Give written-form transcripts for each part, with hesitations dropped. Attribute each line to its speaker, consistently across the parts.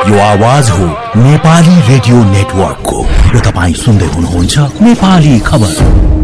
Speaker 1: यो आवाज हो नेपाली रेडियो नेटवर्कको र तपाईं सुन्दै हुनुहुन्छ नेपाली खबर।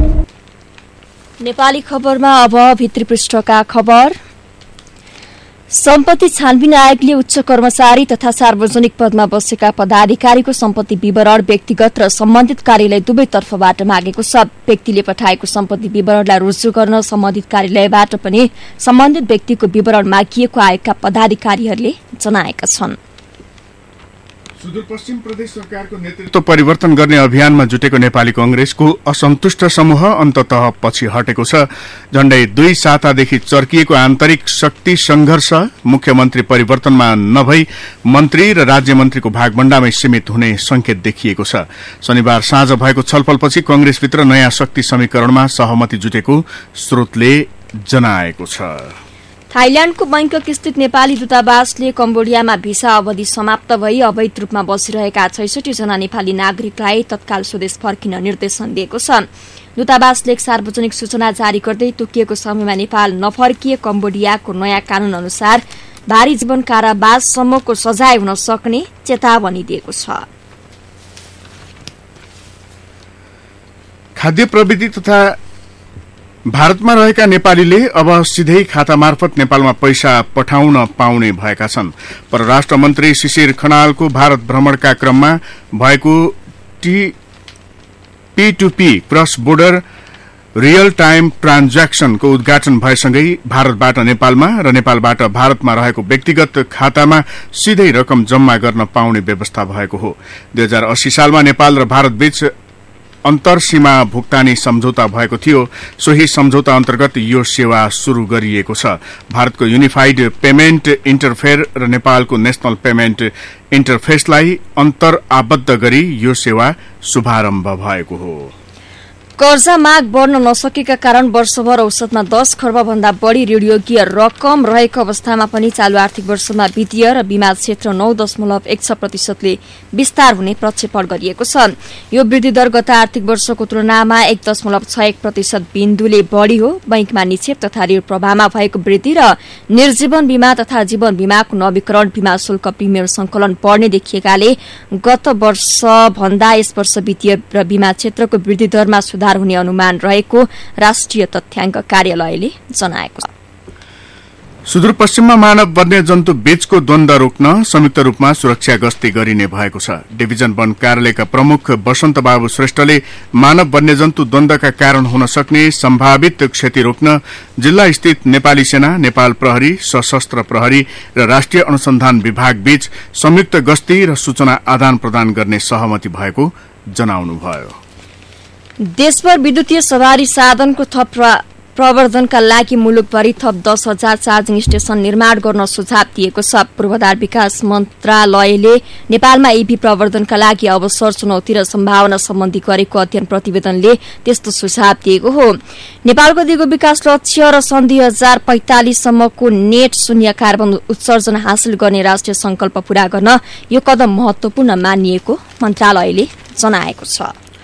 Speaker 2: नेपाली खबरमा अब भित्री पृष्ठका खबर। सम्पत्ति छानबिन आयोगले उच्च कर्मचारी तथा सार्वजनिक पदमा बसेका पदाधिकारीको सम्पत्ति विवरण व्यक्तिगत र सम्बन्धित कार्यालय दुवैतर्फबाट मागेको छ। व्यक्तिले पठाएको सम्पत्ति विवरणलाई रुजु गर्न सम्बन्धित कार्यालयबाट पनि सम्बन्धित व्यक्तिको विवरण मागिएको आयोगका पदाधिकारीहरूले जनाएका छन्।
Speaker 3: सुदूरपश्चिम प्रदेश सरकारको नेतृत्व परिवर्तन गर्ने अभियानमा जुटेको नेपाली कांग्रेसको असन्तुष्ट समूह अन्ततः पछि हटेको छ। झण्डै 2 सातादेखि चर्किएको आन्तरिक शक्ति संघर्ष मुख्यमन्त्री परिवर्तनमा नभई मन्त्री र राज्य मन्त्रीको भागभण्डामै सीमित हुने संकेत देखिएको छ। शनिबार साँझ भएको छलफलपछि कांग्रेसभित्र नयाँ शक्ति समीकरणमा सहमति जुटेको स्रोतले जनाएको छ।
Speaker 2: थाइल्याण्डको बैंकक स्थित नेपाली दूतावासले कम्बोडियामा भिसा अवधि समाप्त भई अवैध रूपमा बसिरहेका 66 जना नेपाली नागरिकलाई तत्काल स्वदेश फर्किन निर्देशन दिएको छ। दूतावासले एक सार्वजनिक सूचना जारी गर्दै तोकिएको समयमा नेपाल नफर्किए कम्बोडियाको नयाँ कानून अनुसार भारी जीवन कारावाससम्मको सजाय हुन सक्ने चेतावनी दिएको छ।
Speaker 3: खाद्य प्रविधि तथा भारतमा रहेका नेपालीले अब सिधै खाता मार्फत नेपालमा पैसा पठाउन पाउने भएका छन्। परराष्ट्र मन्त्री शिशिर खनालको भारत भ्रमणका क्रममा भएको P2P cross border real time ट्रान्ज्याक्सनको उद्घाटन भएसँगै भारतबाट नेपालमा र नेपालबाट भारतमा रहेको व्यक्तिगत खातामा सिधै रकम जम्मा गर्न पाउने व्यवस्था भएको हो। 2080 सालमा नेपाल र भारतबीच अन्तरसीमा भुक्तानी सम्झौता भएको थियो। सोही सम्झौता अन्तर्गत यो सेवा शुरू गरिएको छ। भारतको युनिफाइड पेमेन्ट इन्टरफेयर र नेपालको नेशनल पेमेन्ट इन्टरफेसलाई अन्तर आबद्ध गरी यो सेवा शुभारम्भ भएको हो।
Speaker 2: कर्जा माग बढ्न नसकेका कारण वर्षभर औसतमा 10 खर्ब भन्दा बढ़ी ऋणयोग्य रकम रहेको अवस्थामा पनि चालू आर्थिक वर्षमा वित्तीय र बीमा क्षेत्र 9.1% विस्तार हुने प्रक्षेपण गरिएको छ। यो वृद्धि दर गत आर्थिक वर्षको तुलनामा 1.61% बिन्दुले बढ़ी हो। बैंकमा निक्षेप तथा ऋण प्रवाहमा भएको वृद्धि र निर्जीवन बीमा तथा जीवन बीमाको नवीकरण बीमा शुल्क प्रिमियम संकलन बढ़ने देखिएकाले गत वर्ष भन्दा यस वर्ष वित्तीय र बीमा क्षेत्रको वृद्धि दरमा सुधार हुने अनुमान रहेको राष्ट्रिय तथ्याङ्क कार्यालयले जनाएको छ।
Speaker 3: सुदूरपश्चिममा मानव वन्यजन्तु बीचको द्वन्द्व रोक्न संयुक्त रूपमा सुरक्षा गस्ती गरिने भएको छ। डिभिजन वन कार्यालयका प्रमुख वसन्त बाबु श्रेष्ठले मानव वन्यजन्तु द्वन्द्वका कारण हुन सक्ने सम्भावित क्षति रोक्न जिल्ला स्थित नेपाली सेना, नेपाल प्रहरी, सशस्त्र प्रहरी र राष्ट्रिय अनुसन्धान विभाग बीच संयुक्त गस्ती र सूचना आदान प्रदान गर्ने सहमति भएको जनाउनुभयो।
Speaker 2: देशभर विद्युतीय सवारी साधनको थप प्रवर्धनका लागि मुलुकभरि थप 10,000 चार्जिङ स्टेशन निर्माण गर्न सुझाव दिएको छ। पूर्वाधार विकास मन्त्रालयले नेपालमा ईभी प्रवर्धनका लागि अवसर, चुनौती र सम्भावना सम्बन्धी गरेको अध्ययन प्रतिवेदनले त्यस्तो सुझाव दिएको हो। नेपालको दिगो विकास लक्ष्य र सन् 2045 सम्मको नेट शून्य कार्बन उत्सर्जन हासिल गर्ने राष्ट्रिय संकल्प पूरा गर्न यो कदम महत्वपूर्ण मानिएको मन्त्रालयले जनाएको छ।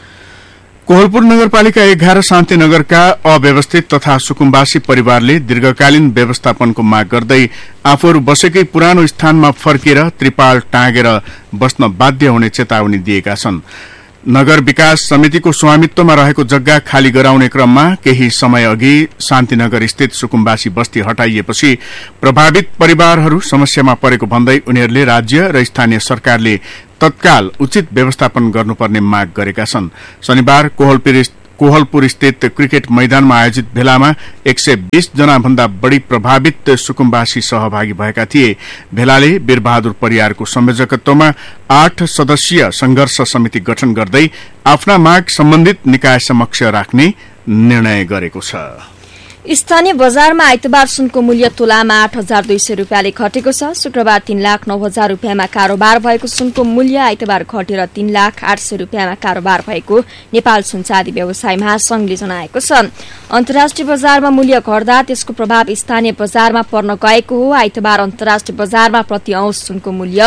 Speaker 3: कोहलपुर नगरपालिका 11 शान्तिनगरका अव्यवस्थित तथा सुकुम्बासी परिवारले दीर्घकालीन व्यवस्थापनको माग गर्दै आफूहरू बसेकै पुरानो स्थानमा फर्किएर त्रिपाल टाँगेर बस्न बाध्य हुने चेतावनी दिएका छन्। नगर विकास समितिको स्वामित्वमा रहेको जग्गा खाली गराउने क्रममा केही समय अघि शान्तिनगर स्थित सुकुम्बासी बस्ती हटाइएपछि प्रभावित परिवारहरू समस्यामा परेको भन्दै उनीहरूले राज्य र स्थानीय सरकारले तत्काल उचित व्यवस्थापन गर्नुपर्ने माग गरेका छन्। शनिबार कोहलपुर स्थित क्रिकेट मैदानमा आयोजित भेलामा 120 जना भन्दा बढ़ी प्रभावित सुकुम्बासी सहभागी भएका थिए। भेलाले वीरबहादुर परियारको संयोजकत्वमा 8 सदस्यीय संघर्ष समिति गठन गर्दै आफ्ना माग सम्बन्धित निकाय समक्ष राख्ने निर्णय गरेको छ।
Speaker 2: स्थानीय बजारमा आइतबार सुनको मूल्य तोलामा 8,200 रुपियाँले घटेको छ। शुक्रबार 3,09,000 रुपियाँमा कारोबार भएको सुनको मूल्य आइतबार घटेर 3,08,000 रुपियाँमा कारोबार भएको नेपाल सुन चाँदी व्यवसाय महासंघले जनाएको छ। अन्तर्राष्ट्रिय बजारमा मूल्य घट्दा त्यसको प्रभाव स्थानीय बजारमा पर्न गएको हो। आइतबार अन्तर्राष्ट्रिय बजारमा प्रति औंस सुनको मूल्य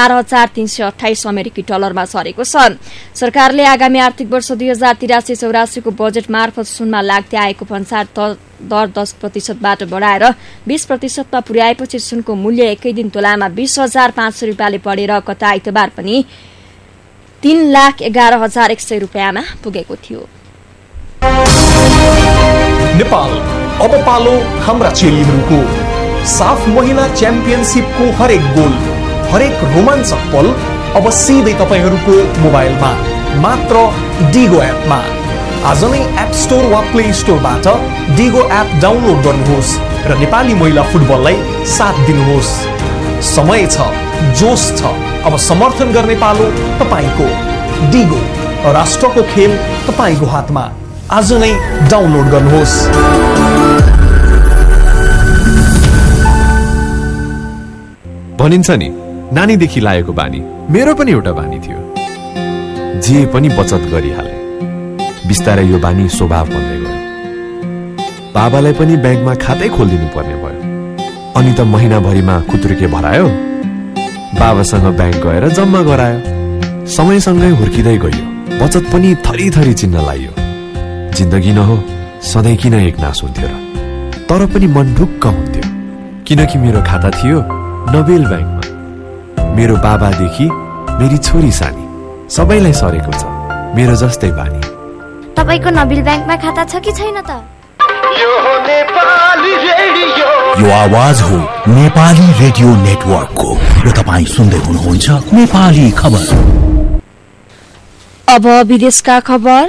Speaker 2: 4,328 अमेरिकी डलरमा झरेको छ। सरकारले आगामी आर्थिक वर्ष 2083-84 को बजेट मार्फत सुनमा लाग्दै आएको भन्सार दर 10% बढाएर 20% पुर्याएपछि सुनको मूल्य एकै दिन तोलामा 20,500 रुपियाँले बढेर गत आइतबार पनि 3,11,100 रुपियाँमा पुगेको थियो।
Speaker 4: नेपाल अब पालो हाम्रा चेलीहरूको। साफ महिला च्याम्पियनशिपको हरेक गोल, हरेक रोमाञ्चक पल अब सिधै तपाईहरूको मोबाइलमा मात्र डिगो एपमा। आज नै एप स्टोर वा प्ले स्टोरबाट डिगो एप डाउनलोड गर्नुहोस् र नेपाली महिला फुटबललाई साथ दिनुहोस्। समय छ, जोश छ, अब समर्थन गर्ने पालो तपाईको। डिगो, राष्ट्रको खेल तपाईको हातमा। आज नै डाउनलोड गर्नुहोस्।
Speaker 5: भनिन्छ नि, नानीदेखि लागेको बानी मेरो पनि एउटा बानी थियो। जे पनि बचत गरिहाले। बिस्तारै यो बानी स्वभाव बन्दै गयो। बाबालाई पनि ब्याङ्कमा खातै खोलिदिनु पर्ने भयो। अनि त महिनाभरिमा खुत्रुके भरायो, बाबासँग ब्याङ्क गएर जम्मा गरायो। समयसँगै हुर्किँदै गयो, बचत पनि थरी थरी चिन्न लाग्यो। जिन्दगी न हो, सधैँ किन एकनास हुन्थ्यो र? तर पनि मन ढुक्क हुन्थ्यो, किनकि मेरो खाता थियो नोबेल ब्याङ्कमा। मेरो बाबादेखि मेरी छोरी सानी सबैलाई सरेको छ मेरो जस्तै बानी।
Speaker 6: तपाईको नोबेल ब्याङ्कमा खाता छ कि छैन त?
Speaker 1: यो आवाज हो नेपाली रेडियो नेटवर्कको र तपाईँ सुन्दै हुनुहुन्छ नेपाली खबर।
Speaker 2: अब विदेशका खबर।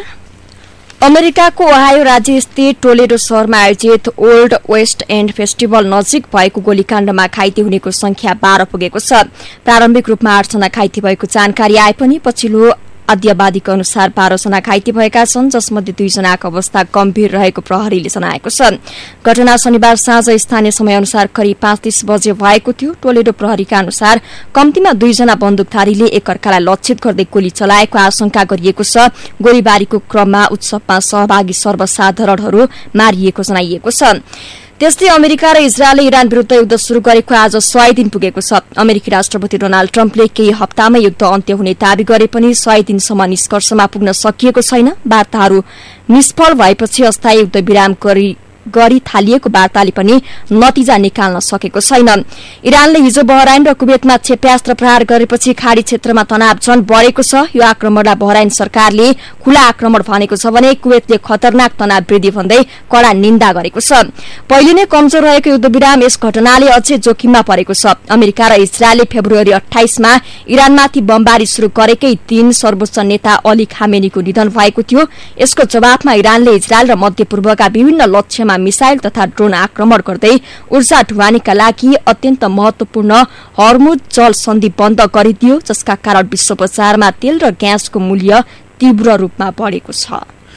Speaker 2: अमेरिकाको ओहायो राज्य स्थित टोलेडो शहरमा आयोजित ओल्ड वेस्ट एन्ड फेस्टिभल नजिक भएको गोलीकाण्डमा घाइते हुनेको संख्या 12 पुगेको छ। प्रारम्भिक रूपमा 8 जना घाइते भएको जानकारी आए पनि पछिल्लो अध्यवादीका अनुसार 12 जना घाइते भएका छन्, जसमध्ये 2 जनाको अवस्था गम्भीर रहेको प्रहरीले जनाएको छ। घटना शनिबार साँझ स्थानीय समय अनुसार करिब 5:30 बजे भएको थियो। टोलेडो प्रहरीका अनुसार कम्तीमा 2 जना बन्दुकधारीले एकअर्कालाई लक्षित गर्दै गोली चलाएको आशंका गरिएको छ। गोलीबारीको क्रममा उत्सवमा सहभागी सर्वसाधारणहरू मारिएको जनाइएको छ। त्यस्तै अमेरिका र इजरायलले इरान विरूद्ध युद्ध शुरू गरेको आज 100 दिन पुगेको छ। अमेरिकी राष्ट्रपति डोनाल्ड ट्रम्पले केही हप्तामा युद्ध अन्त्य हुने दावी गरे पनि 100 दिनसम्म निष्कर्षमा पुग्न सकिएको छैन। वार्ताहरू निष्फल भएपछि अस्थायी युद्ध विराम गरी थालिएको वार्ताले पनि नतिजा निकाल्न सकेको छैन। इरानले हिजो बहराइन र कुवेतमा क्षेप्यास्त्र प्रहार गरेपछि खाडी क्षेत्रमा तनाव झन बढेको छ। यो आक्रमणलाई बहराइन सरकारले खुला आक्रमण भनेको छ भने कुवेतले खतरनाक तनाव वृद्धि भन्दै कड़ा निन्दा गरेको छ। पहिले नै कमजोर रहेको युद्धविराम यस घटनाले अझै जोखिममा परेको छ। अमेरिका र इजरायलले फेब्रुअरी 28 मा इरानमाथि बमबारी शुरू गरेकै दिन सर्वोच्च नेता अली खामेनीको निधन भएको थियो। यसको जवाफमा इरानले इजरायल र मध्यपूर्वका विभिन्न लक्ष्यमा मिसाइल तथा ड्रोन आक्रमण गर्दै ऊर्जा ढुवानीका लागि अत्यन्त महत्वपूर्ण हर्मुज जल सन्धि बन्द गरिदियो, जसका कारण विश्व बजारमा तेल र ग्यासको मूल्य तीव्र रूपमा बढेको छ।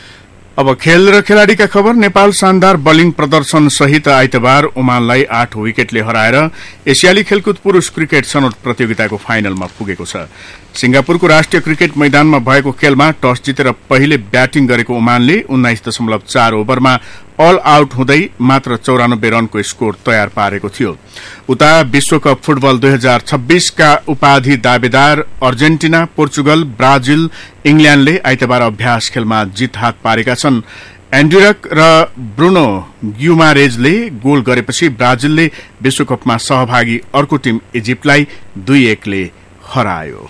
Speaker 3: अब खेल र खेलाड़ीका खबर। नेपाल शानदार बलिङ प्रदर्शन सहित आइतबार ओमानलाई 8 विकेटले हराएर एसियाली खेलकुद पुरूष क्रिकेट छनौट प्रतियोगिताको फाइनलमा पुगेको छ। सिंगापुरको राष्ट्रिय क्रिकेट मैदानमा भएको खेलमा टस जितेर पहिले ब्याटिङ गरेको ओमानले 19.4 ओभरमा अल आउट हुँदै मात्र 94 रनको स्कोर तयार पारेको थियो। उता विश्वकप फुटबल 2026 का उपाधि दावेदार अर्जेन्टिना, पोर्चुगल, ब्राजिल, इंग्ल्याण्डले आइतबार अभ्यास खेलमा जित हात पारेका छन्। एन्ड्रिक र ब्रुनो ग्युमारेजले गोल गरेपछि ब्राजिलले विश्वकपमा सहभागी अर्को टिम इजिप्टलाई 2-1 ले हरायो।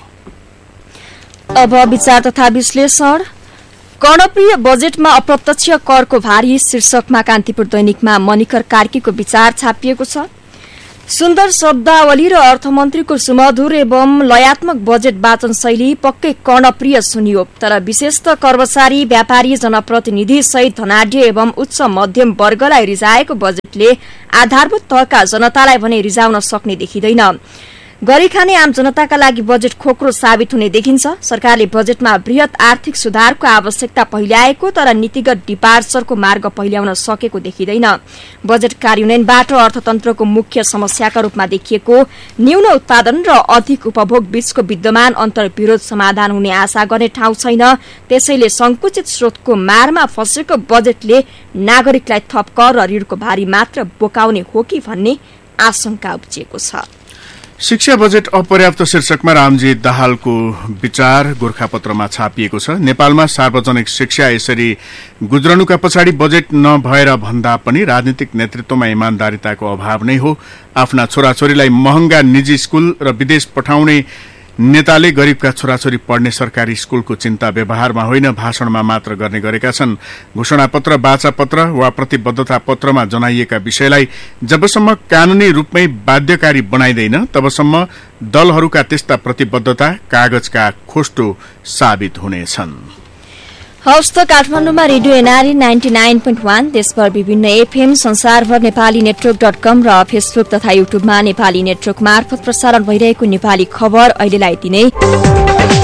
Speaker 2: अब विचार तथा विश्लेषण। कर्णप्रिय बजेटमा अप्रत्यक्ष करको भारी शीर्षकमा कान्तिपुर दैनिकमा मणिकर कार्कीको विचार छापिएको छ। सुन्दर शब्दावली र अर्थमन्त्रीको सुमधुर एवं लयात्मक बजेट वाचन शैली पक्कै कर्णप्रिय सुनियो, तर विशेषतः कर्मचारी, व्यापारी, जनप्रतिनिधि सहित धनाढ्य एवं उच्च मध्यम वर्गलाई रिझाएको बजेटले आधारभूत तहका जनतालाई भने रिझाउन सक्ने देखिँदैन। गरी खाने आम जनताका लागि बजेट खोक्रो साबित हुने देखिन्छ। सरकारले बजेटमा वृहत आर्थिक सुधारको आवश्यकता पहिल्याएको तर नीतिगत डिपार्चरको मार्ग पहिल्याउन सकेको देखिँदैन। बजेट कार्यान्वयनबाट अर्थतन्त्रको मुख्य समस्याका रूपमा देखिएको न्यून उत्पादन र अधिक उपभोग बीचको विद्यमान अन्तर्विरोध समाधान हुने आशा गर्ने ठाउँ छैन। त्यसैले संकुचित स्रोतको मारमा फसेको बजेटले नागरिकलाई थप कर र ऋणको भारी मात्र बोकाउने हो कि भन्ने आशंका उब्जिएको छ।
Speaker 3: शिक्षा बजेट अपर्याप्त शीर्षकमा रामजी दाहालको विचार गोरखापत्रमा छापिएको छ। नेपालमा सार्वजनिक शिक्षा यसरी गुज्रनुका पछाडि बजेट नभएर भन्दा पनि राजनीतिक नेतृत्वमा इमानदारिताको अभाव नै हो। आफ्ना छोराछोरीलाई महँगा निजी स्कूल र विदेश पठाउने नेताले गरीबका छोराछोरी पढ्ने सरकारी स्कूलको चिन्ता व्यवहारमा होइन भाषणमा मात्र गर्ने गरेका छन्। घोषणापत्र, बाचापत्र वा प्रतिबद्धता पत्रमा जनाइएका विषयलाई जबसम्म कानूनी रूपमै बाध्यकारी बनाइँदैन तबसम्म दलहरूका त्यस्ता प्रतिबद्धता कागजका खोस्टो साबित हुनेछन्।
Speaker 2: हवस् त काठमाडौँमा रेडियो एनआरई 99.1 देशभर विभिन्न एफएम संसारभर नेपाली नेटवर्क.com र फेसबुक तथा युट्युबमा नेपाली नेटवर्क मार्फत प्रसारण भइरहेको नेपाली खबर अहिलेलाई दिने